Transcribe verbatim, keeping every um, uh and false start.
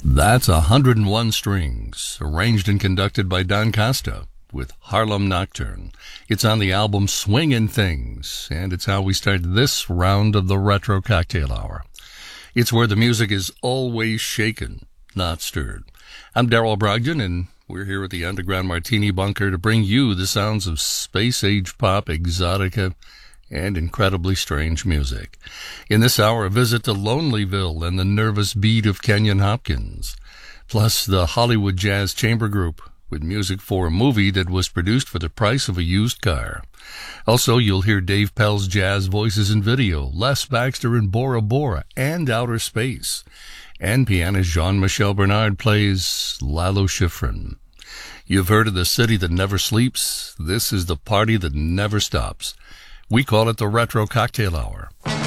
That's one hundred and one Strings, arranged and conducted by Don Costa, with Harlem Nocturne. It's on the album Swingin' Things, and it's how we start this round of the Retro Cocktail Hour. It's where the music is always shaken, not stirred. I'm Daryl Brogdon, and we're here at the Underground Martini Bunker to bring you the sounds of space-age pop, exotica, and incredibly strange music. In this hour, a visit to Lonelyville and the nervous beat of Kenyon Hopkins, plus the Hollywood Jazz Chamber Group with music for a movie that was produced for the price of a used car. Also, you'll hear Dave Pell's jazz voices and video, Les Baxter in Bora Bora and Outer Space, and pianist Jean-Michel Bernard plays Lalo Schifrin. You've heard of the city that never sleeps. This is the party that never stops. We call it the Retro Cocktail Hour.